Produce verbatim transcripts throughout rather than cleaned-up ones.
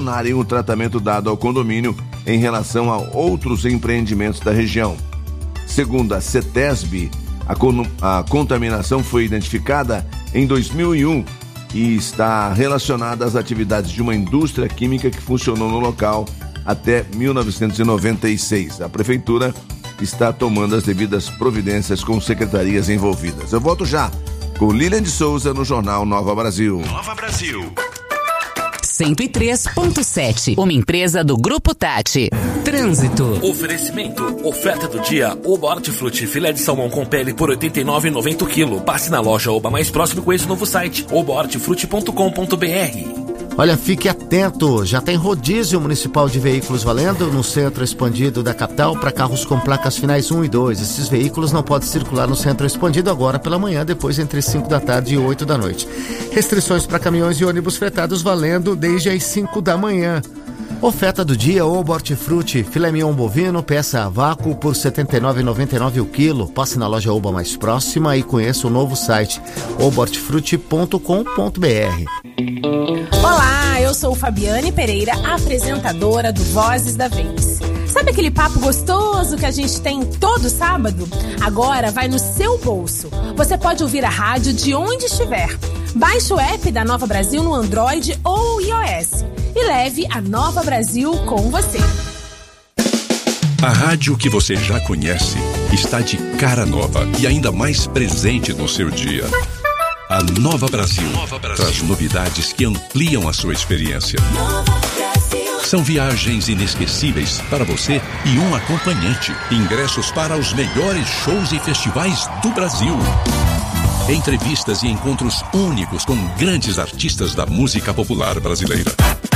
questionarem o tratamento dado ao condomínio em relação a outros empreendimentos da região. Segundo a CETESB, a, con- a contaminação foi identificada em dois mil e um e está relacionada às atividades de uma indústria química que funcionou no local até mil novecentos e noventa e seis. A prefeitura está tomando as devidas providências com secretarias envolvidas. Eu volto já com Lilian de Souza no Jornal Nova Brasil. Nova Brasil. cento e três ponto sete, uma empresa do Grupo Tati. Trânsito. Oferecimento. Oferta do dia. Oba Hortifruti, filé de salmão com pele por oitenta e nove reais e noventa centavos o quilo. Passe na loja Oba mais próximo com esse novo site, oba hortifruti ponto com ponto b r. Olha, fique atento, já tem rodízio municipal de veículos valendo no centro expandido da capital para carros com placas finais um e dois. Esses veículos não podem circular no centro expandido agora pela manhã, depois entre cinco da tarde e oito da noite. Restrições para caminhões e ônibus fretados valendo desde as cinco da manhã. Oferta do dia, Oba Hortifruti, filé mignon bovino, peça a vácuo por setenta e nove reais e noventa e nove centavos o quilo. Passe na loja Oba mais próxima e conheça o novo site, oba hortifruti ponto com ponto b r. Olá, eu sou Fabiane Pereira, apresentadora do Vozes da Vez. Sabe aquele papo gostoso que a gente tem todo sábado? Agora vai no seu bolso. Você pode ouvir a rádio de onde estiver. Baixe o app da Nova Brasil no Android ou iOS e leve a Nova Brasil com você. A rádio que você já conhece está de cara nova e ainda mais presente no seu dia. A Nova Brasil, Nova Brasil traz novidades que ampliam a sua experiência. São viagens inesquecíveis para você e um acompanhante. Ingressos para os melhores shows e festivais do Brasil. Entrevistas e encontros únicos com grandes artistas da música popular brasileira.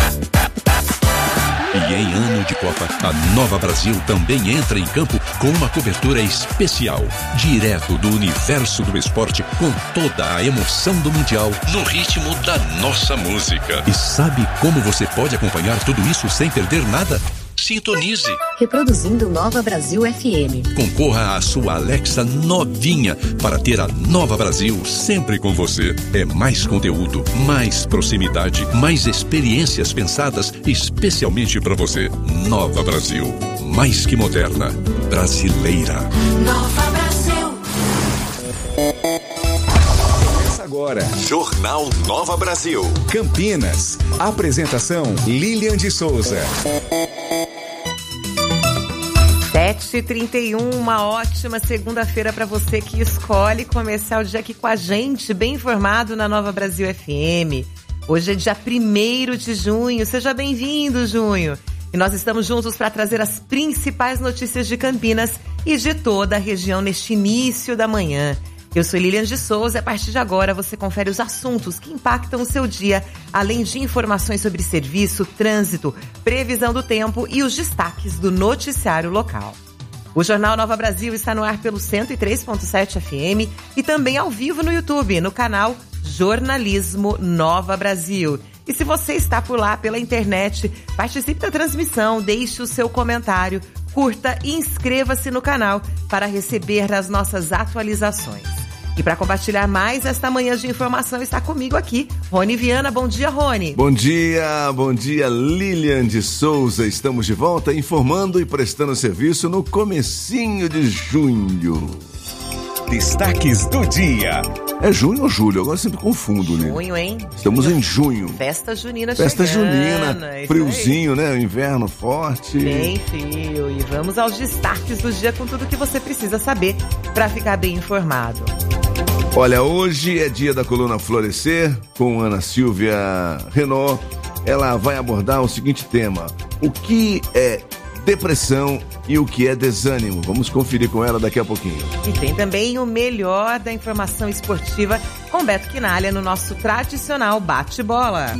E em ano de Copa, a Nova Brasil também entra em campo com uma cobertura especial, direto do universo do esporte, com toda a emoção do Mundial, no ritmo da nossa música. E sabe como você pode acompanhar tudo isso sem perder nada? Sintonize. Reproduzindo Nova Brasil F M. Concorra à sua Alexa novinha para ter a Nova Brasil sempre com você. É mais conteúdo, mais proximidade, mais experiências pensadas especialmente para você. Nova Brasil, mais que moderna, brasileira. Nova Brasil. Agora, Jornal Nova Brasil. Campinas. Apresentação Lilian de Souza. sete e trinta e um, uma ótima segunda-feira para você que escolhe começar o dia aqui com a gente, bem informado na Nova Brasil F M. Hoje é dia primeiro de junho, seja bem-vindo, Junho. E nós estamos juntos para trazer as principais notícias de Campinas e de toda a região neste início da manhã. Eu sou Lilian de Souza e a partir de agora você confere os assuntos que impactam o seu dia, além de informações sobre serviço, trânsito, previsão do tempo e os destaques do noticiário local. O Jornal Nova Brasil está no ar pelo cento e três ponto sete F M e também ao vivo no YouTube, no canal Jornalismo Nova Brasil. E se você está por lá pela internet, participe da transmissão, deixe o seu comentário, curta e inscreva-se no canal para receber as nossas atualizações. E para compartilhar mais esta manhã de informação está comigo aqui, Rony Viana. Bom dia, Rony. Bom dia, bom dia, Lilian de Souza. Estamos de volta informando e prestando serviço no comecinho de junho. Destaques do dia. É junho ou julho? Agora eu sempre confundo, né? Junho, hein? Estamos junho. em junho. Festa junina Festa chegando. junina, friozinho, né? Inverno forte. Bem frio. E vamos aos destaques do dia com tudo que você precisa saber para ficar bem informado. Olha, hoje é dia da coluna Florescer com Ana Silvia Renault. Ela vai abordar o seguinte tema: o que é depressão e o que é desânimo. Vamos conferir com ela daqui a pouquinho. E tem também o melhor da informação esportiva com Beto Quinalha no nosso tradicional bate-bola.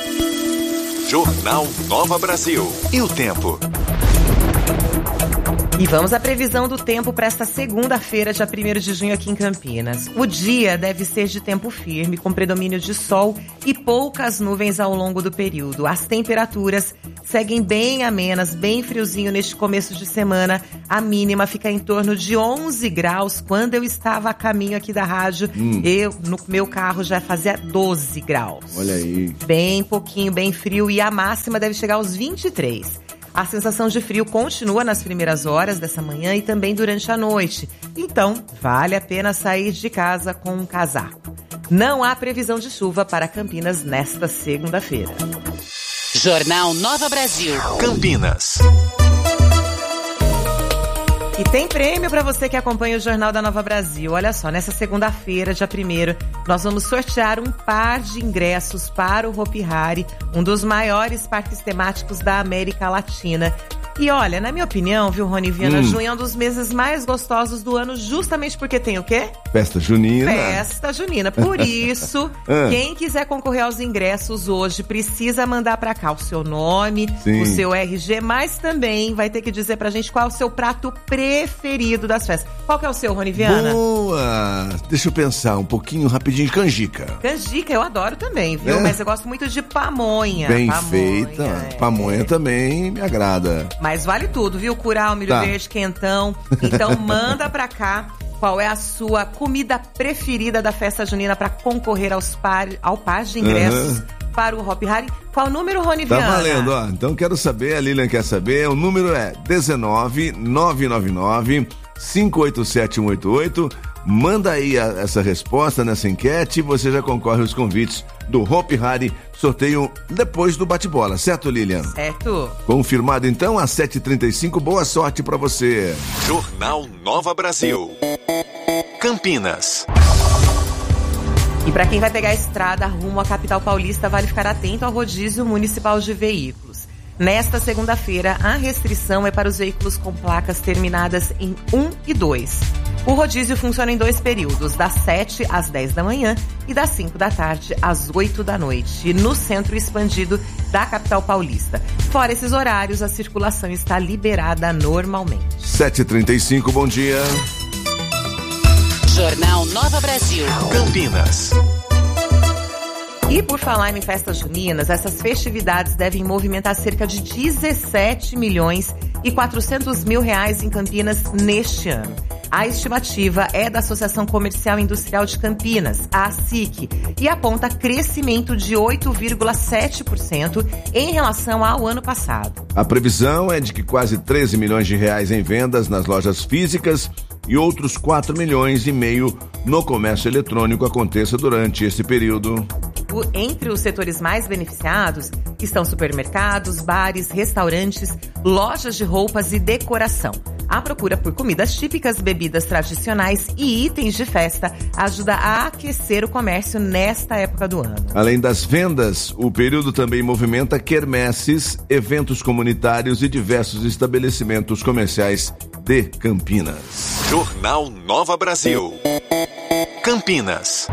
Jornal Nova Brasil. E o tempo? E vamos à previsão do tempo para esta segunda-feira, dia primeiro de junho, aqui em Campinas. O dia deve ser de tempo firme, com predomínio de sol e poucas nuvens ao longo do período. As temperaturas seguem bem amenas, bem friozinho neste começo de semana. A mínima fica em torno de onze graus. Quando eu estava a caminho aqui da rádio, hum. eu, no meu carro, já fazia doze graus. Olha aí. Bem pouquinho, bem frio. E a máxima deve chegar aos vinte e três. A sensação de frio continua nas primeiras horas dessa manhã e também durante a noite. Então, vale a pena sair de casa com um casaco. Não há previsão de chuva para Campinas nesta segunda-feira. Jornal Nova Brasil. Campinas. E tem prêmio para você que acompanha o Jornal da Nova Brasil. Olha só, nessa segunda-feira, dia primeiro, nós vamos sortear um par de ingressos para o Hopi Hari, um dos maiores parques temáticos da América Latina. E olha, na minha opinião, viu, Rony Viana, hum. junho é um dos meses mais gostosos do ano, justamente porque tem o quê? Festa junina. Festa junina. Por isso, ah. quem quiser concorrer aos ingressos hoje precisa mandar pra cá o seu nome, Sim. o seu R G, mas também vai ter que dizer pra gente qual é o seu prato preferido das festas. Qual que é o seu, Rony Viana? Boa! Deixa eu pensar um pouquinho rapidinho. Canjica. Canjica, eu adoro também, viu? É. Mas eu gosto muito de pamonha. Bem pamonha, feita. É. Pamonha também me agrada. Mas vale tudo, viu? Curau, milho tá. verde, quentão. Então manda pra cá qual é a sua comida preferida da festa junina para concorrer aos par, ao par de ingressos uhum. para o Hopi Hari. Qual o número, Rony Viana? Tá valendo, ó. Então quero saber, a Lilian quer saber. O número é dezenove, nove nove nove, cinco oito sete, um oito oito. Manda aí a, essa resposta nessa enquete e você já concorre aos convites do Hopi Hari, sorteio depois do bate-bola, certo, Lilian? Certo. Confirmado então, às sete e trinta e cinco, boa sorte pra você. Jornal Nova Brasil. Campinas. E para quem vai pegar a estrada rumo à capital paulista, vale ficar atento ao rodízio municipal de veículos. Nesta segunda-feira, a restrição é para os veículos com placas terminadas em um e dois. O rodízio funciona em dois períodos, das sete às dez da manhã e das cinco da tarde às oito da noite, no centro expandido da capital paulista. Fora esses horários, a circulação está liberada normalmente. sete e trinta e cinco, bom dia. Jornal Nova Brasil. Campinas. E por falar em festas juninas, essas festividades devem movimentar cerca de dezessete milhões e quatrocentos mil reais em Campinas neste ano. A estimativa é da Associação Comercial e Industrial de Campinas, a ASIC, e aponta crescimento de oito vírgula sete por cento em relação ao ano passado. A previsão é de que quase treze milhões de reais em vendas nas lojas físicas e outros quatro milhões e meio no comércio eletrônico aconteça durante esse período. Entre os setores mais beneficiados estão supermercados, bares, restaurantes, lojas de roupas e decoração. A procura por comidas típicas, bebidas tradicionais e itens de festa ajuda a aquecer o comércio nesta época do ano. Além das vendas, o período também movimenta quermesses, eventos comunitários e diversos estabelecimentos comerciais de Campinas. Jornal Nova Brasil. Campinas.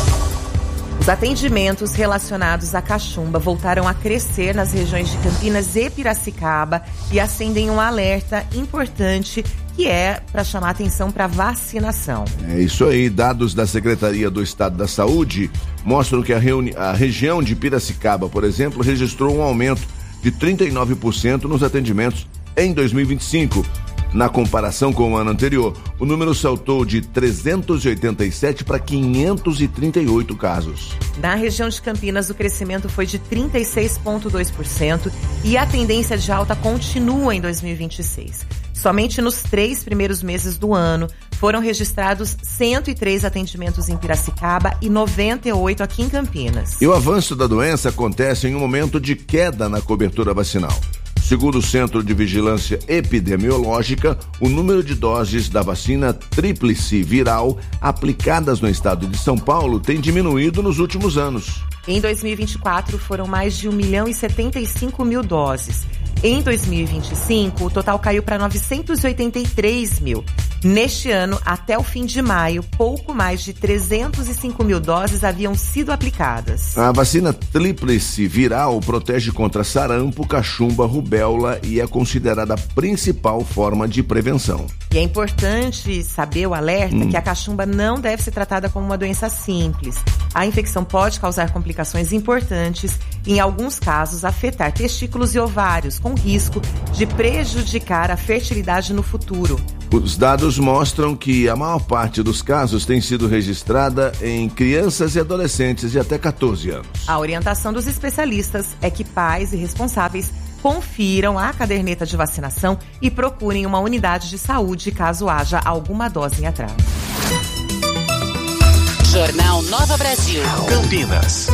Os atendimentos relacionados à cachumba voltaram a crescer nas regiões de Campinas e Piracicaba e acendem um alerta importante que é para chamar atenção para vacinação. É isso aí, dados da Secretaria do Estado da Saúde mostram que a, reuni- a região de Piracicaba, por exemplo, registrou um aumento de trinta e nove por cento nos atendimentos em dois mil e vinte e cinco. Na comparação com o ano anterior, o número saltou de trezentos e oitenta e sete para quinhentos e trinta e oito casos. Na região de Campinas, o crescimento foi de trinta e seis vírgula dois por cento e a tendência de alta continua em dois mil e vinte e seis. Somente nos três primeiros meses do ano, foram registrados cento e três atendimentos em Piracicaba e noventa e oito aqui em Campinas. E o avanço da doença acontece em um momento de queda na cobertura vacinal. Segundo o Centro de Vigilância Epidemiológica, o número de doses da vacina tríplice viral aplicadas no estado de São Paulo tem diminuído nos últimos anos. Em dois mil e vinte e quatro, foram mais de um milhão e setenta e cinco mil doses. Em dois mil e vinte e cinco, o total caiu para novecentos e oitenta e três mil. Neste ano, até o fim de maio, pouco mais de trezentos e cinco mil doses haviam sido aplicadas. A vacina tríplice viral protege contra sarampo, cachumba, rubéola e é considerada a principal forma de prevenção. E é importante saber o alerta hum. que a cachumba não deve ser tratada como uma doença simples. A infecção pode causar complicações importantes e, em alguns casos, afetar testículos e ovários, com risco de prejudicar a fertilidade no futuro. Os dados mostram que a maior parte dos casos tem sido registrada em crianças e adolescentes de até catorze anos. A orientação dos especialistas é que pais e responsáveis confiram a caderneta de vacinação e procurem uma unidade de saúde caso haja alguma dose em atraso. Jornal Nova Brasil. Campinas.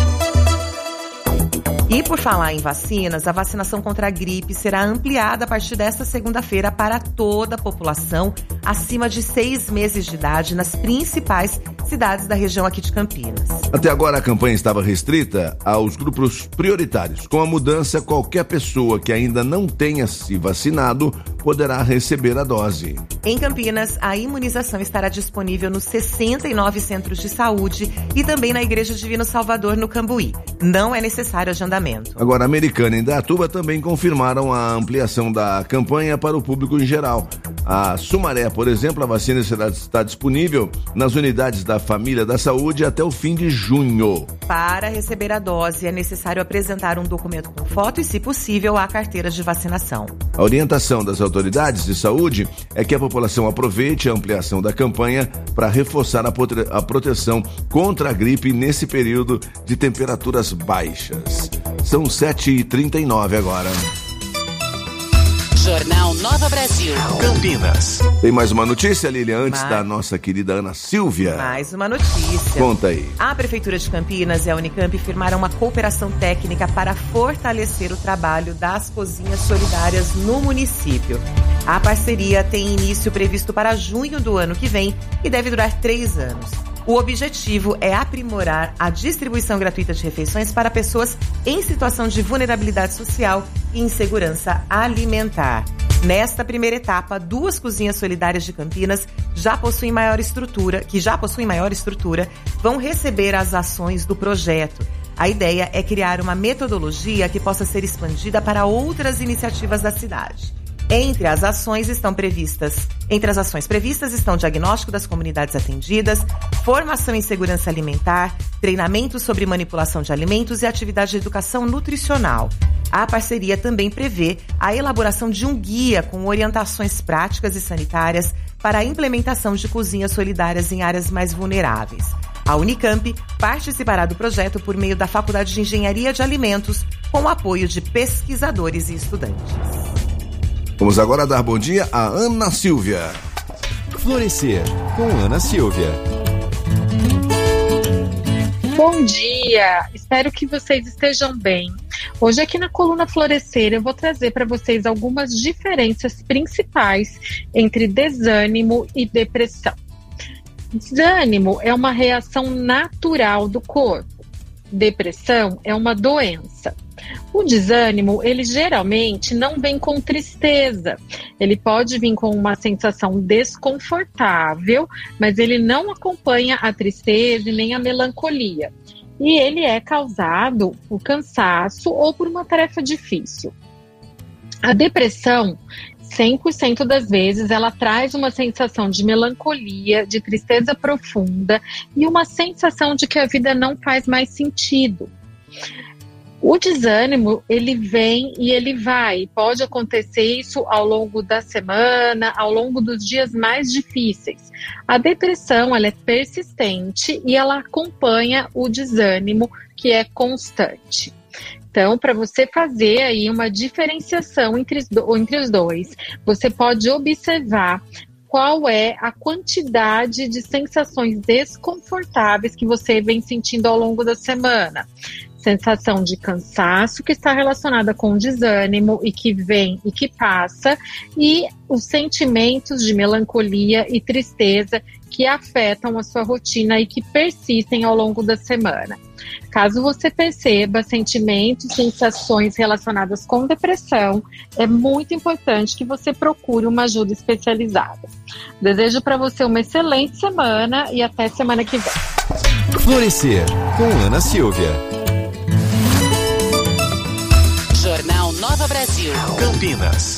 E por falar em vacinas, a vacinação contra a gripe será ampliada a partir desta segunda-feira para toda a população acima de seis meses de idade nas principais cidades da região aqui de Campinas. Até agora a campanha estava restrita aos grupos prioritários. Com a mudança, qualquer pessoa que ainda não tenha se vacinado poderá receber a dose. Em Campinas, a imunização estará disponível nos sessenta e nove centros de saúde e também na Igreja Divino Salvador, no Cambuí. Não é necessário agendamento. Agora, Americana e Indaiatuba também confirmaram a ampliação da campanha para o público em geral. A Sumaré, por exemplo, a vacina será, está disponível nas unidades da Família da Saúde até o fim de junho. Para receber a dose, é necessário apresentar um documento com foto e, se possível, a carteira de vacinação. A orientação das autoridades de saúde é que a população aproveite a ampliação da campanha para reforçar a, prote- a proteção contra a gripe nesse período de temperaturas baixas. São sete e trinta e nove agora. Jornal Nova Brasil. Campinas. Tem mais uma notícia, Lilian, antes mais. da nossa querida Ana Silvia? Mais uma notícia. Conta aí. A Prefeitura de Campinas e a Unicamp firmaram uma cooperação técnica para fortalecer o trabalho das cozinhas solidárias no município. A parceria tem início previsto para junho do ano que vem e deve durar três anos. O objetivo é aprimorar a distribuição gratuita de refeições para pessoas em situação de vulnerabilidade social e insegurança alimentar. Nesta primeira etapa, duas cozinhas solidárias de Campinas já possuem maior estrutura, que já possuem maior estrutura, vão receber as ações do projeto. A ideia é criar uma metodologia que possa ser expandida para outras iniciativas da cidade. Entre as ações estão previstas, entre as ações previstas estão diagnóstico das comunidades atendidas, formação em segurança alimentar, treinamento sobre manipulação de alimentos e atividade de educação nutricional. A parceria também prevê a elaboração de um guia com orientações práticas e sanitárias para a implementação de cozinhas solidárias em áreas mais vulneráveis. A Unicamp participará do projeto por meio da Faculdade de Engenharia de Alimentos, com o apoio de pesquisadores e estudantes. Vamos agora dar bom dia a Ana Silvia. Florescer com Ana Silvia. Bom dia, espero que vocês estejam bem. Hoje aqui na coluna Florescer eu vou trazer para vocês algumas diferenças principais entre desânimo e depressão. Desânimo é uma reação natural do corpo. Depressão é uma doença. O desânimo, ele geralmente não vem com tristeza. Ele pode vir com uma sensação desconfortável, mas ele não acompanha a tristeza e nem a melancolia. E ele é causado por cansaço ou por uma tarefa difícil. A depressão, cem por cento das vezes, ela traz uma sensação de melancolia, de tristeza profunda e uma sensação de que a vida não faz mais sentido. O desânimo, ele vem e ele vai. Pode acontecer isso ao longo da semana, ao longo dos dias mais difíceis. A depressão, ela é persistente e ela acompanha o desânimo, que é constante. Então, para você fazer aí uma diferenciação entre os dois, você pode observar qual é a quantidade de sensações desconfortáveis que você vem sentindo ao longo da semana. sensação de cansaço que está relacionada com desânimo e que vem e que passa, e os sentimentos de melancolia e tristeza que afetam a sua rotina e que persistem ao longo da semana. Caso você perceba sentimentos, sensações relacionadas com depressão, é muito importante que você procure uma ajuda especializada. Desejo para você uma excelente semana e até semana que vem. Florescer, com Ana Silvia. Jornal Nova Brasil. Campinas.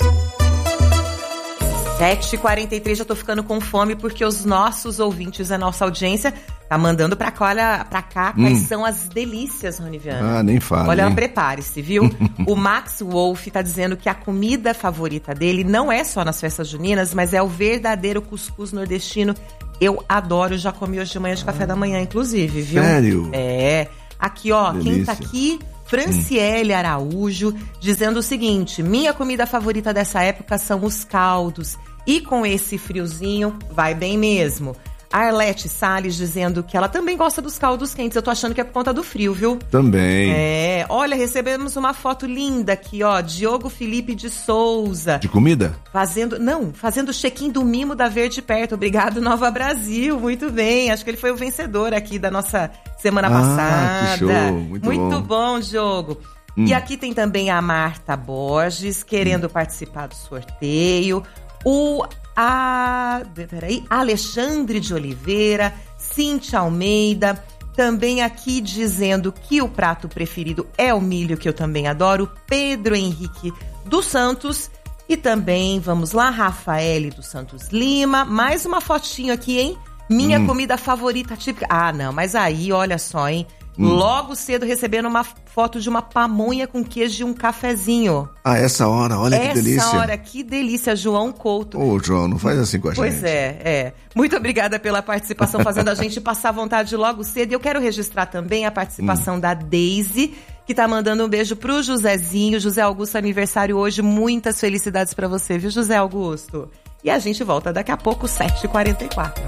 sete e quarenta e três, já tô ficando com fome porque os nossos ouvintes, a nossa audiência, tá mandando pra cá, olha, pra cá Hum. quais são as delícias, Rony Viana. Ah, nem fala. Olha, hein? prepare-se, viu? O Max Wolf tá dizendo que a comida favorita dele não é só nas festas juninas, mas é o verdadeiro cuscuz nordestino. Eu adoro, já comi hoje de manhã de café da manhã, inclusive, viu? Sério? É. Aqui, ó, Delícia. quem tá aqui... Franciele Araújo, dizendo o seguinte: minha comida favorita dessa época são os caldos. E com esse friozinho, vai bem mesmo. Arlete Salles dizendo que ela também gosta dos caldos quentes. Eu tô achando que é por conta do frio, viu? Também. É, olha, recebemos uma foto linda aqui, ó. Diogo Felipe de Souza. De comida? Fazendo, não, fazendo o check-in do mimo da Verde Perto. Obrigado, Nova Brasil. Muito bem. Acho que ele foi o vencedor aqui da nossa semana Ah, passada. que show. Muito, Muito bom. bom, Diogo. Hum. E aqui tem também a Marta Borges, querendo hum. participar do sorteio. O a, peraí, Alexandre de Oliveira, Cíntia Almeida, também aqui dizendo que o prato preferido é o milho, que eu também adoro. Pedro Henrique dos Santos. E também, vamos lá, Rafael dos Santos Lima. Mais uma fotinho aqui, hein? Minha hum. comida favorita típica. Ah, não, mas aí, olha só, hein? Hum. Logo cedo recebendo uma foto de uma pamonha com queijo e um cafezinho. Ah, essa hora, olha essa que delícia. Essa hora, que delícia, João Couto. Ô, João, não faz assim com a pois gente. Pois é, é. Muito obrigada pela participação, fazendo a gente passar vontade logo cedo. E eu quero registrar também a participação hum. da Deise, que tá mandando um beijo pro Josézinho. José Augusto, aniversário hoje. Muitas felicidades pra você, viu, José Augusto? E a gente volta daqui a pouco, sete e quarenta e quatro.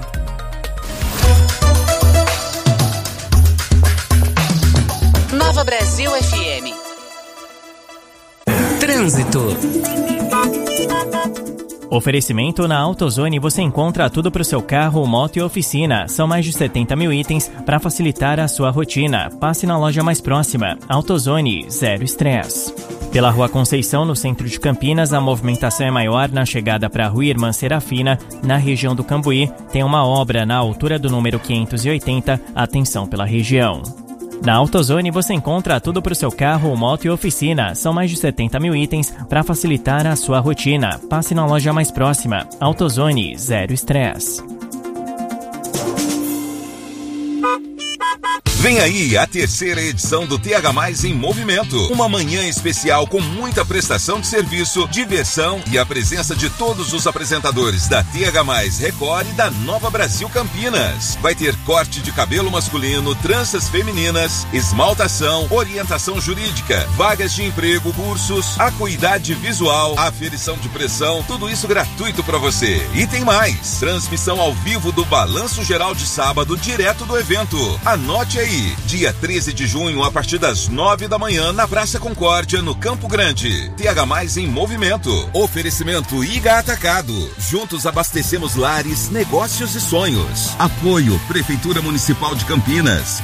Nova Brasil F M. Trânsito. Oferecimento na AutoZone, você encontra tudo para o seu carro, moto e oficina. São mais de setenta mil itens para facilitar a sua rotina. Passe na loja mais próxima. AutoZone, zero estresse. Pela Rua Conceição, no centro de Campinas, a movimentação é maior na chegada para a Rua Irmã Serafina, na região do Cambuí. Tem uma obra na altura do número quinhentos e oitenta. Atenção pela região. Na AutoZone você encontra tudo para o seu carro, moto e oficina. São mais de setenta mil itens para facilitar a sua rotina. Passe na loja mais próxima. AutoZone, zero estresse. Vem aí a terceira edição do T H Mais em Movimento. Uma manhã especial com muita prestação de serviço, diversão e a presença de todos os apresentadores da T H Mais Record e da Nova Brasil Campinas. Vai ter corte de cabelo masculino, tranças femininas, esmaltação, orientação jurídica, vagas de emprego, cursos, acuidade visual, aferição de pressão, tudo isso gratuito para você. E tem mais, transmissão ao vivo do Balanço Geral de sábado, direto do evento. Anote aí. Dia treze de junho, a partir das nove da manhã, na Praça Concórdia, no Campo Grande. T H Mais em Movimento. Oferecimento I G A Atacado. Juntos abastecemos lares, negócios e sonhos. Apoio Prefeitura Municipal de Campinas.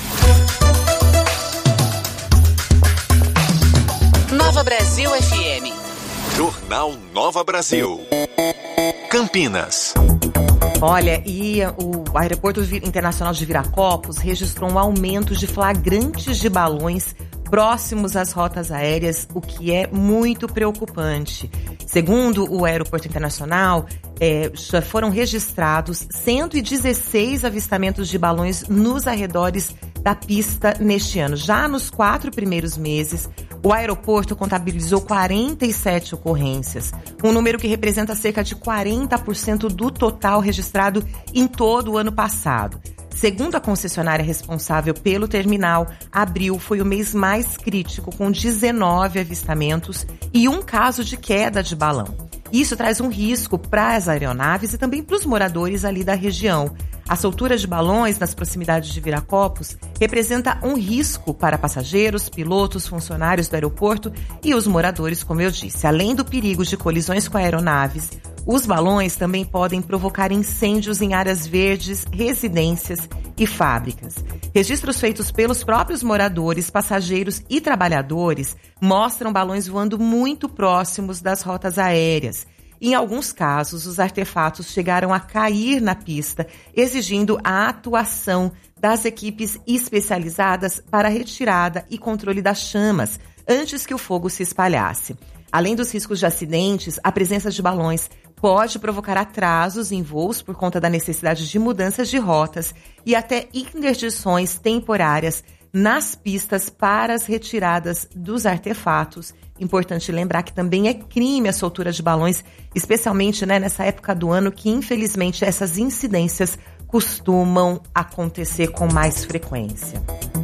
Nova Brasil F M. Jornal Nova Brasil. Campinas. Olha, e o Aeroporto Internacional de Viracopos registrou um aumento de flagrantes de balões próximos às rotas aéreas, o que é muito preocupante. Segundo o Aeroporto Internacional, é, já foram registrados cento e dezesseis avistamentos de balões nos arredores da pista neste ano. Já nos quatro primeiros meses, o aeroporto contabilizou quarenta e sete ocorrências, um número que representa cerca de quarenta por cento do total registrado em todo o ano passado. Segundo a concessionária responsável pelo terminal, abril foi o mês mais crítico, com dezenove avistamentos e um caso de queda de balão. Isso traz um risco para as aeronaves e também para os moradores ali da região. A soltura de balões nas proximidades de Viracopos representa um risco para passageiros, pilotos, funcionários do aeroporto e os moradores, como eu disse. Além do perigo de colisões com aeronaves, os balões também podem provocar incêndios em áreas verdes, residências e fábricas. Registros feitos pelos próprios moradores, passageiros e trabalhadores mostram balões voando muito próximos das rotas aéreas. Em alguns casos, os artefatos chegaram a cair na pista, exigindo a atuação das equipes especializadas para a retirada e controle das chamas, antes que o fogo se espalhasse. Além dos riscos de acidentes, a presença de balões pode provocar atrasos em voos por conta da necessidade de mudanças de rotas e até interdições temporárias nas pistas para as retiradas dos artefatos. Importante lembrar que também é crime a soltura de balões, especialmente, né, nessa época do ano que, infelizmente, essas incidências costumam acontecer com mais frequência.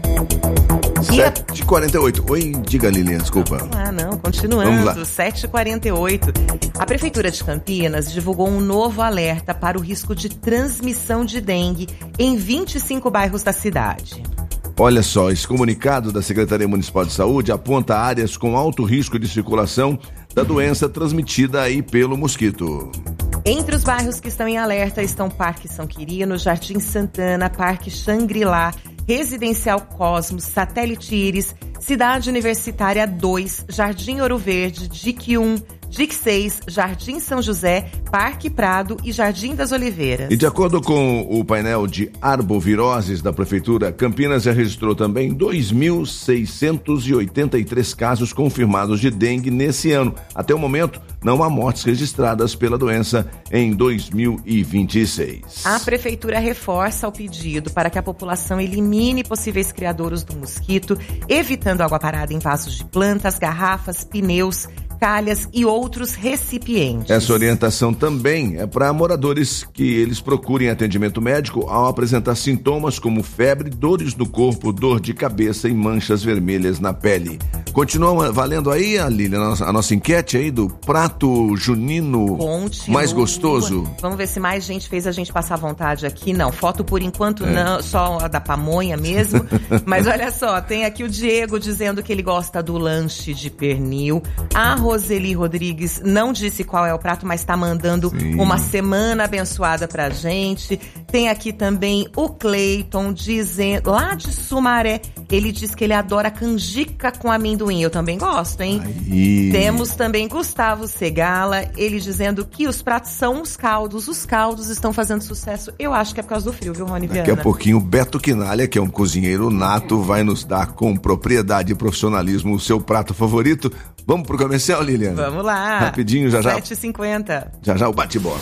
sete e quarenta e oito. Oi, diga, Lilian, desculpa. Ah, não, continuando. sete e quarenta e oito. A Prefeitura de Campinas divulgou um novo alerta para o risco de transmissão de dengue em vinte e cinco bairros da cidade. Olha só, esse comunicado da Secretaria Municipal de Saúde aponta áreas com alto risco de circulação da doença transmitida aí pelo mosquito. Entre os bairros que estão em alerta estão Parque São Quirino, Jardim Santana, Parque Xangri-Lá, Residencial Cosmos, Satélite Íris, Cidade Universitária dois, Jardim Ouro Verde, D I C um, D I C seis, Jardim São José, Parque Prado e Jardim das Oliveiras. E de acordo com o painel de arboviroses da Prefeitura, Campinas já registrou também dois mil seiscentos e oitenta e três casos confirmados de dengue nesse ano. Até o momento, não há mortes registradas pela doença em dois mil e vinte e seis. A Prefeitura reforça o pedido para que a população elimine possíveis criadouros do mosquito, evitando água parada em vasos de plantas, garrafas, pneus, calhas e outros recipientes. Essa orientação também é para moradores que eles procurem atendimento médico ao apresentar sintomas como febre, dores no corpo, dor de cabeça e manchas vermelhas na pele. Continua valendo aí, a Lília, a nossa, a nossa enquete aí do prato junino Continua. mais gostoso? Vamos ver se mais gente fez a gente passar vontade aqui. Não, foto por enquanto é. não, só a da pamonha mesmo. Mas olha só, tem aqui o Diego dizendo que ele gosta do lanche de pernil. A Roseli Rodrigues não disse qual é o prato, mas tá mandando Sim. uma semana abençoada pra gente. Tem aqui também o Cleiton dizendo, lá de Sumaré, ele diz que ele adora canjica com amendoim. Eu também gosto, hein? Aí. Temos também Gustavo Segala, ele dizendo que os pratos são os caldos. Os caldos estão fazendo sucesso. Eu acho que é por causa do frio, viu, Rony Viana? Daqui a pouquinho o Beto Quinalha, que é um cozinheiro nato, vai nos dar com propriedade e profissionalismo o seu prato favorito. Vamos pro comercial, Lilian? Vamos lá. Rapidinho, já já. sete e cinquenta. Já já o bate-bola.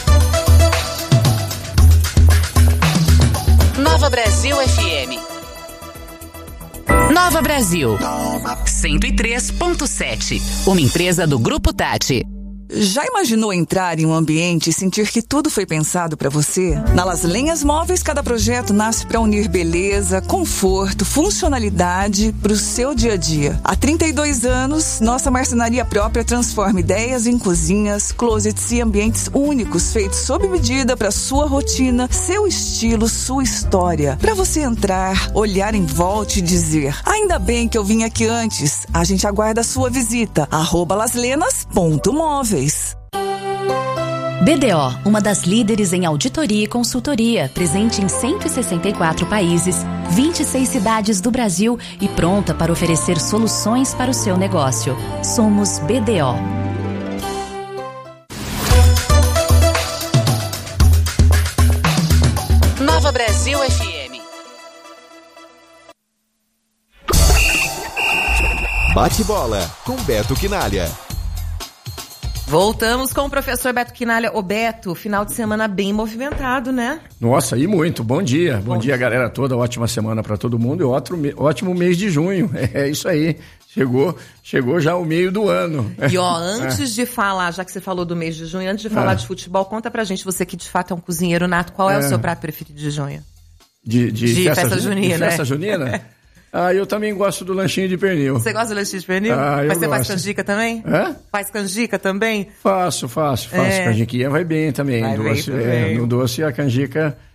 Nova Brasil F M. Nova Brasil. cento e três ponto sete. Uma empresa do Grupo Tati. Já imaginou entrar em um ambiente e sentir que tudo foi pensado para você? Na Las Lenhas Móveis, cada projeto nasce para unir beleza, conforto, funcionalidade para o seu dia a dia. Há trinta e dois anos, nossa marcenaria própria transforma ideias em cozinhas, closets e ambientes únicos feitos sob medida para sua rotina, seu estilo, sua história. Para você entrar, olhar em volta e dizer: ainda bem que eu vim aqui antes. A gente aguarda a sua visita. arroba laslenas ponto móveis. B D O, uma das líderes em auditoria e consultoria, presente em cento e sessenta e quatro países, vinte e seis cidades do Brasil e pronta para oferecer soluções para o seu negócio. Somos B D O. Nova Brasil F M. Bate-bola com Beto Quinalha. Voltamos com o professor Beto Quinalha. Ô Beto, final de semana bem movimentado, né? Nossa, e muito. Bom dia. Bom, Bom dia, galera toda. Ótima semana para todo mundo e ótimo, ótimo mês de junho. É isso aí. Chegou, chegou já o meio do ano. E ó, antes é. de falar, já que você falou do mês de junho, antes de falar é. de futebol, conta pra gente, você que de fato é um cozinheiro nato, qual é, é o seu prato preferido de junho? De, de, de festa, festa junina, de festa junina? Ah, eu também gosto do lanchinho de pernil. Você gosta do lanchinho de pernil? Ah, eu Mas você gosto. faz canjica também? Hã? Faz canjica também? Faço, faço, faço. É. Canjiquinha vai bem também. Vai doce, bem é, também. no doce a canjica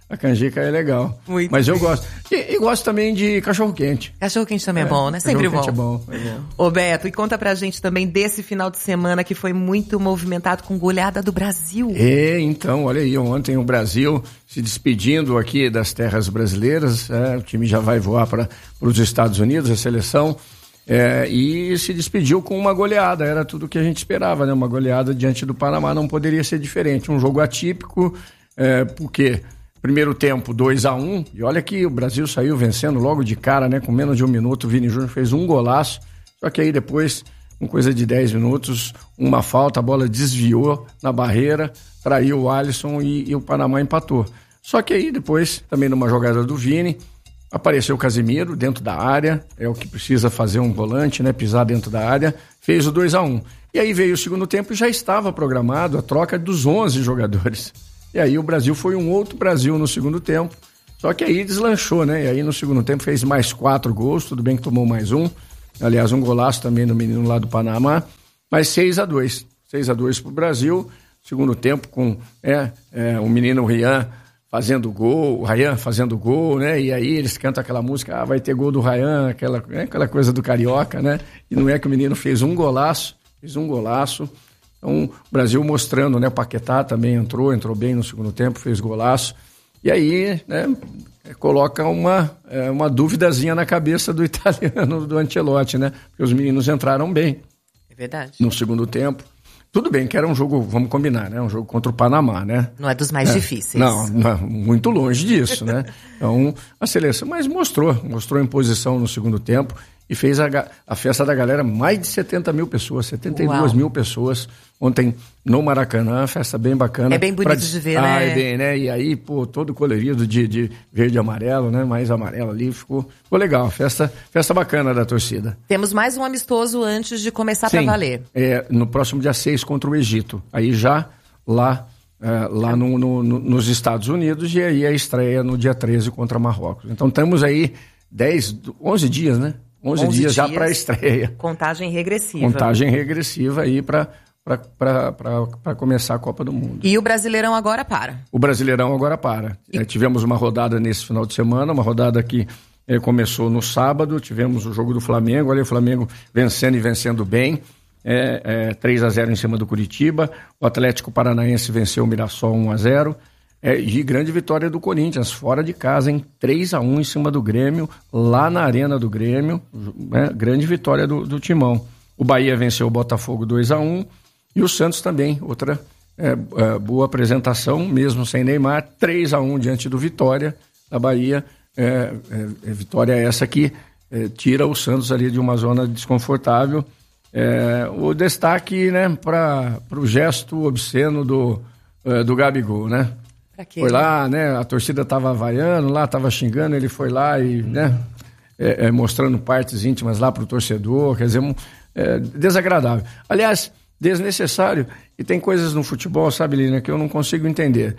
A canjica é legal. Muito Mas bem. eu gosto. E, e gosto também de cachorro-quente. Cachorro-quente também é, é bom, né? Sempre bom. É bom, é bom. Ô Beto, e conta pra gente também desse final de semana que foi muito movimentado com goleada do Brasil. É, então, olha aí, ontem o Brasil se despedindo aqui das terras brasileiras, é, o time já vai voar para os Estados Unidos, a seleção, é, e se despediu com uma goleada, era tudo o que a gente esperava, né? Uma goleada diante do Panamá, não poderia ser diferente, um jogo atípico, é, porque primeiro tempo dois a um, e olha que o Brasil saiu vencendo logo de cara, né? Com menos de um minuto, o Vini Júnior fez um golaço, só que aí depois, com coisa de dez minutos, uma falta, a bola desviou na barreira, traiu o Alisson e, e o Panamá empatou. Só que aí depois, também numa jogada do Vini, apareceu o Casemiro dentro da área, é o que precisa fazer um volante, né? Pisar dentro da área, fez o dois a um. E aí veio o segundo tempo e já estava programado a troca dos onze jogadores. E aí o Brasil foi um outro Brasil no segundo tempo, só que aí deslanchou, né? E aí no segundo tempo fez mais quatro gols, tudo bem que tomou mais um, aliás um golaço também no menino lá do Panamá, mas seis a dois. seis a dois pro Brasil, segundo tempo com é, é, o menino Rian fazendo gol, o Ryan fazendo gol, né? E aí eles cantam aquela música, ah, vai ter gol do Ryan, aquela, é, aquela coisa do carioca, né? E não é que o menino fez um golaço, fez um golaço. Então, o Brasil mostrando, né? O Paquetá também entrou, entrou bem no segundo tempo, fez golaço. E aí, né? Coloca uma, é, uma duvidazinha na cabeça do italiano, do Ancelotti, né? Porque os meninos entraram bem. É verdade. No segundo tempo. Tudo bem que era um jogo, vamos combinar, né? Um jogo contra o Panamá, né? Não é dos mais é. difíceis. Não, não, muito longe disso, né? Então, a seleção, mas mostrou, mostrou imposição no segundo tempo e fez a, a festa da galera, mais de setenta mil pessoas, setenta e duas mil pessoas ontem no Maracanã, festa bem bacana. É bem bonito pra... de ver, ah, né? Ah, é bem, né? E aí, pô, todo colorido de, de verde e amarelo, né? Mais amarelo ali, ficou, ficou legal, festa, festa bacana da torcida. Temos mais um amistoso antes de começar para valer. É, no próximo dia seis contra o Egito, aí já lá, é, lá no, no, no, nos Estados Unidos, e aí a estreia no dia treze contra Marrocos. Então temos aí dez, onze dias, né? onze, onze dias, dias já para a estreia. Contagem regressiva. Contagem regressiva aí para para começar a Copa do Mundo. E o Brasileirão agora para? O Brasileirão agora para. E... É, tivemos uma rodada nesse final de semana, uma rodada que é, começou no sábado, tivemos o jogo do Flamengo, olha o Flamengo vencendo e vencendo bem, é, é, três a zero em cima do Curitiba, o Atlético Paranaense venceu o Mirassol um a zero, é, e grande vitória do Corinthians, fora de casa, em três a um em cima do Grêmio, lá na Arena do Grêmio, né, grande vitória do, do Timão. O Bahia venceu o Botafogo dois a um, e o Santos também, outra é, é, boa apresentação, mesmo sem Neymar, três a um diante do Vitória, da Bahia. É, é, é, vitória essa que é, tira o Santos ali de uma zona desconfortável. É, o destaque, né, para o gesto obsceno do, é, do Gabigol, né? Pra quê? Foi lá, né? A torcida estava vaiando lá, estava xingando, ele foi lá e, né, é, é, mostrando partes íntimas lá para o torcedor, quer dizer, um, é, desagradável. Aliás, desnecessário, e tem coisas no futebol, sabe, Lina, que eu não consigo entender.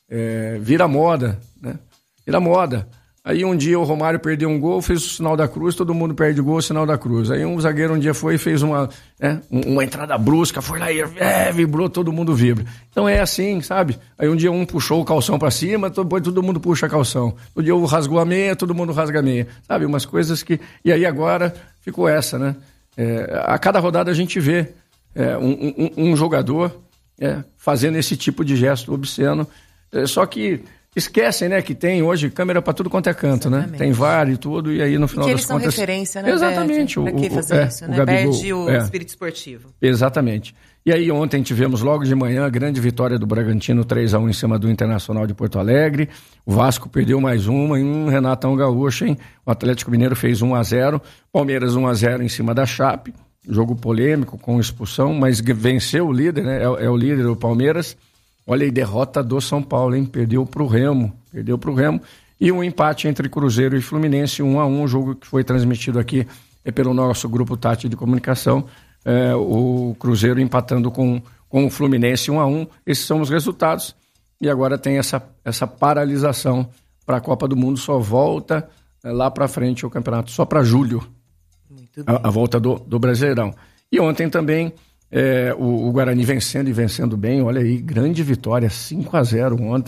É, vira moda, né? Vira moda. Aí um dia o Romário perdeu um gol, fez o sinal da cruz, todo mundo perde gol, o sinal da cruz. Aí um zagueiro um dia foi e fez uma, né, uma entrada brusca, foi lá e é, vibrou, todo mundo vibra. Então é assim, sabe? Aí um dia um puxou o calção pra cima, depois todo mundo puxa calção. Outro dia um rasgou a meia, todo mundo rasga a meia. Sabe, umas coisas que... E aí agora ficou essa, né? É, a cada rodada a gente vê É, um, um, um jogador é, fazendo esse tipo de gesto obsceno, é, só que esquecem, né, que tem hoje câmera para tudo quanto é canto, né? Tem V A R e tudo, e aí no final e que das eles são contas... referência, né? Exatamente. Para que fazer é, isso, né? Gabigol, Perde o é, espírito esportivo. Exatamente. E aí ontem tivemos logo de manhã a grande vitória do Bragantino, três a um em cima do Internacional de Porto Alegre. O Vasco perdeu mais uma, e um Renatão Gaúcho, hein? O Atlético Mineiro fez um a zero, Palmeiras um a zero em cima da Chape. Jogo polêmico, com expulsão, mas venceu o líder, né? É, é o líder, o Palmeiras. Olha aí, derrota do São Paulo, hein? Perdeu pro Remo, perdeu pro Remo. E um empate entre Cruzeiro e Fluminense, um a um, jogo que foi transmitido aqui é, pelo nosso grupo Tati de Comunicação. É, o Cruzeiro empatando com, com o Fluminense, um a um. Esses são os resultados. E agora tem essa, essa paralisação para a Copa do Mundo, só volta é, lá para frente o campeonato, só para julho. A, a volta do, do Brasileirão. E ontem também é, o, o Guarani vencendo e vencendo bem, olha aí, grande vitória, cinco a zero ontem,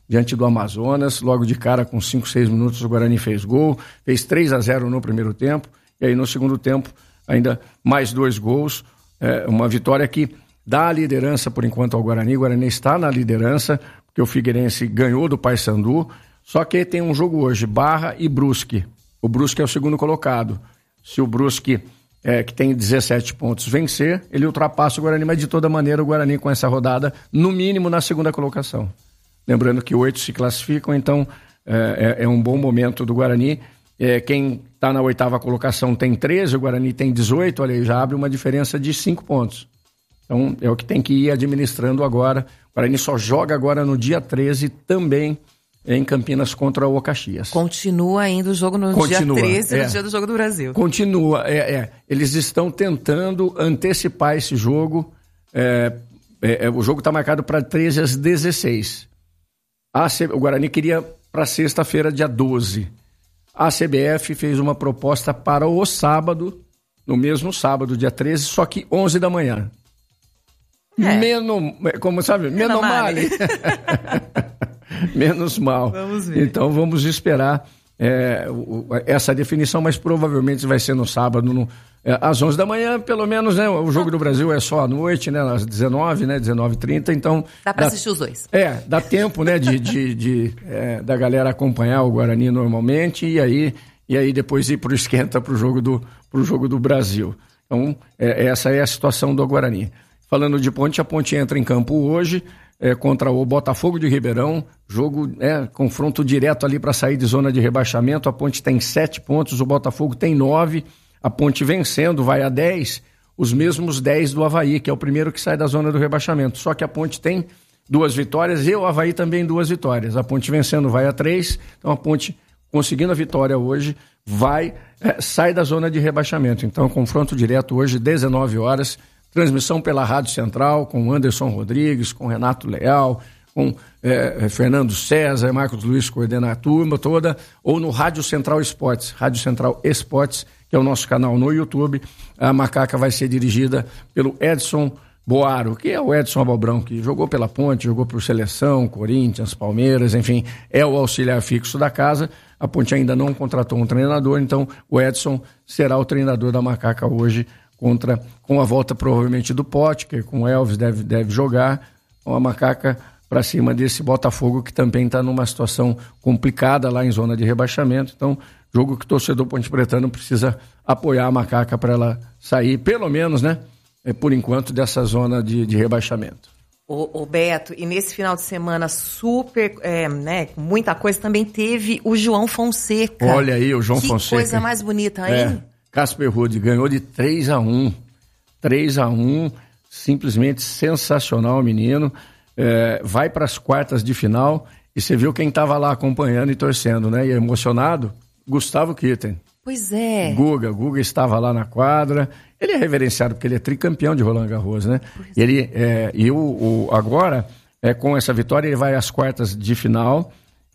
diante do Amazonas, logo de cara com cinco, seis minutos o Guarani fez gol, fez três a zero no primeiro tempo, e aí no segundo tempo ainda mais dois gols, é, uma vitória que dá a liderança por enquanto ao Guarani. O Guarani está na liderança, porque o Figueirense ganhou do Paysandu, só que tem um jogo hoje, Barra e Brusque. O Brusque é o segundo colocado. Se o Brusque, é, que tem dezessete pontos, vencer, ele ultrapassa o Guarani, mas de toda maneira o Guarani com essa rodada, no mínimo na segunda colocação. Lembrando que oito se classificam, então é, é, é um bom momento do Guarani. É, quem está na oitava colocação tem treze, o Guarani tem dezoito, olha aí, já abre uma diferença de cinco pontos. Então é o que tem que ir administrando agora. O Guarani só joga agora no dia treze também em Campinas contra o Caxias. Continua ainda o jogo no Continua, dia treze, é. no dia do Jogo do Brasil. Continua, é, é. Eles estão tentando antecipar esse jogo. É, é, o jogo está marcado para treze às dezesseis. A C... O Guarani queria para sexta-feira, dia doze. A C B F fez uma proposta para o sábado, no mesmo sábado, dia treze, só que onze da manhã. É. Menos, como sabe, menos mal. Menos mal. Vamos ver. Então vamos esperar é, o, essa definição, mas provavelmente vai ser no sábado, no, é, às onze da manhã, pelo menos, né? O Jogo do Brasil é só à noite, né? Às dezenove, né? dezenove e trinta, então... Dá para assistir os dois. É, dá tempo, né? De, de, de, é, da galera acompanhar o Guarani normalmente e aí, e aí depois ir pro esquenta pro jogo do, pro jogo do Brasil. Então, é, essa é a situação do Guarani. Falando de Ponte, a Ponte entra em campo hoje é, contra o Botafogo de Ribeirão. Jogo, é, confronto direto ali para sair de zona de rebaixamento. A Ponte tem sete pontos, o Botafogo tem nove. A Ponte vencendo vai a dez, os mesmos dez do Avaí, que é o primeiro que sai da zona do rebaixamento. Só que a Ponte tem duas vitórias e o Avaí também duas vitórias. A Ponte vencendo vai a três, então a Ponte conseguindo a vitória hoje vai, é, sai da zona de rebaixamento. Então, confronto direto hoje, dezenove horas. Transmissão pela Rádio Central, com Anderson Rodrigues, com Renato Leal, com é, Fernando César, Marcos Luiz coordena a turma toda, ou no Rádio Central Esportes, Rádio Central Esportes, que é o nosso canal no YouTube. A Macaca vai ser dirigida pelo Edson Boaro, que é o Edson Abobrão, que jogou pela Ponte, jogou por Seleção, Corinthians, Palmeiras, enfim, é o auxiliar fixo da casa. A Ponte ainda não contratou um treinador, então o Edson será o treinador da Macaca hoje, contra, com a volta provavelmente do Potker, com o Elvis deve, deve jogar, com a Macaca para cima desse Botafogo que também está numa situação complicada lá em zona de rebaixamento. Então, jogo que o torcedor Ponte Pretano precisa apoiar a Macaca para ela sair, pelo menos, né, é, por enquanto, dessa zona de, de rebaixamento. O, o Beto, e nesse final de semana super, é, né, muita coisa, também teve o João Fonseca. Olha aí, o João que Fonseca. Que coisa mais bonita, hein? É. Casper Ruud ganhou de três a um. três a um, simplesmente sensacional o menino. É, vai para as quartas de final e você viu quem estava lá acompanhando e torcendo, né? E emocionado, Gustavo Kirten. Pois é. Guga, Guga estava lá na quadra. Ele é reverenciado porque ele é tricampeão de Roland Garros, né? E ele, é, e o, o, agora, é, com essa vitória, ele vai às quartas de final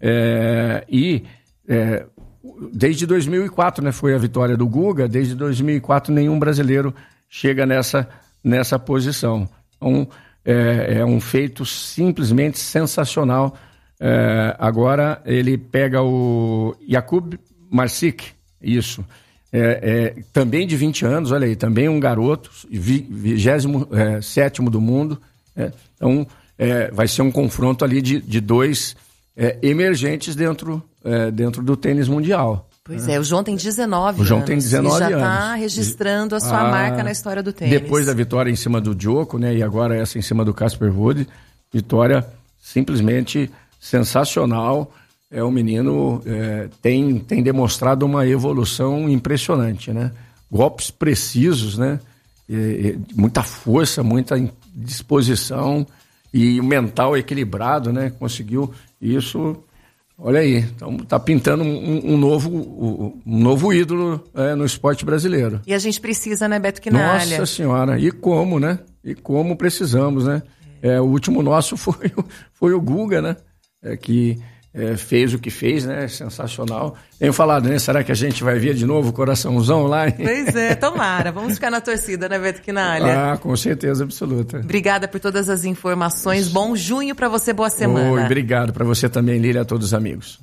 é, e... É, desde dois mil e quatro, né, foi a vitória do Guga, desde dois mil e quatro nenhum brasileiro chega nessa, nessa posição. Então, é, é um feito simplesmente sensacional. É, agora ele pega o Jakub Marsik, isso, é, é, também de vinte anos, olha aí, também um garoto, vigésimo sétimo do mundo. É, então, é, vai ser um confronto ali de, de dois é, emergentes dentro... É, dentro do tênis mundial. Pois é, é o João tem dezenove anos. O João tem dezenove e já anos. Já está registrando a sua ah, marca na história do tênis. Depois da vitória em cima do Djoko, né, e agora essa em cima do Casper Ruud, vitória simplesmente sensacional. É, o menino é, tem, tem demonstrado uma evolução impressionante, né? Golpes precisos, né? E, e, muita força, muita disposição e o mental equilibrado, né? Conseguiu isso... Olha aí, então tá pintando um, um, novo, um novo ídolo é, no esporte brasileiro. E a gente precisa, né, Beto Quinalha? Nossa Senhora, e como, né? E como precisamos, né? É, o último nosso foi, foi o Guga, né? É, que é, fez o que fez, né? Sensacional. Tenho falado, né? Será que a gente vai ver de novo o coraçãozão lá? Pois é, tomara. Vamos ficar na torcida, né, Beto Quinalha? Ah, com certeza absoluta. Obrigada por todas as informações. Bom junho para você, boa semana. Oi, obrigado para você também, Lília, a todos os amigos.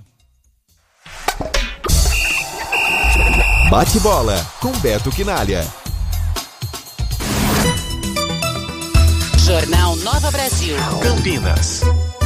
Bate bola com Beto Quinalha. Jornal Nova Brasil. Campinas.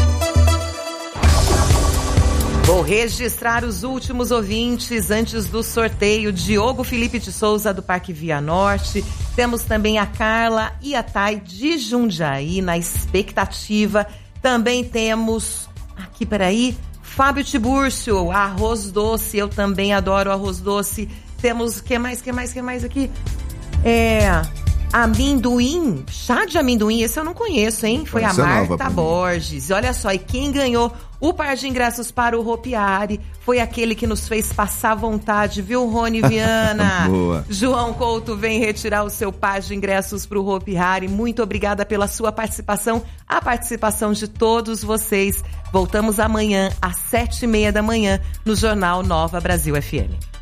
Vou registrar os últimos ouvintes antes do sorteio. Diogo Felipe de Souza, do Parque Via Norte. Temos também a Carla e a Thay de Jundiaí, na expectativa. Também temos, aqui, peraí, Fábio Tibúrcio, arroz doce. Eu também adoro arroz doce. Temos, que mais, que mais, que mais aqui? É... Amendoim, chá de amendoim, esse eu não conheço, hein? Foi Parece a Marta Borges. Olha só, e quem ganhou o par de ingressos para o Hopiari foi aquele que nos fez passar vontade, viu, Rony Viana? Boa. João Couto vem retirar o seu par de ingressos para o Hopiari. Muito obrigada pela sua participação, a participação de todos vocês. Voltamos amanhã às sete e meia da manhã no Jornal Nova Brasil F M.